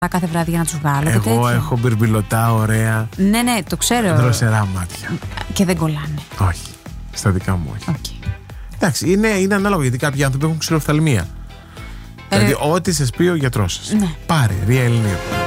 κάθε βράδυ για να τους βγάλω. Εγώ έχω μπιρμπιλωτά ωραία. Ναι, το ξέρω. Δροσερά μάτια. Και δεν κολλάνε. Όχι. Στα δικά μου όχι. Okay. Εντάξει, είναι ανάλογο γιατί κάποιοι άνθρωποι έχουν ξυλοφθαλμία. Δηλαδή, ό,τι σας πει ο γιατρός σας. Ναι. Πάρε, Ρία Ελληνίου.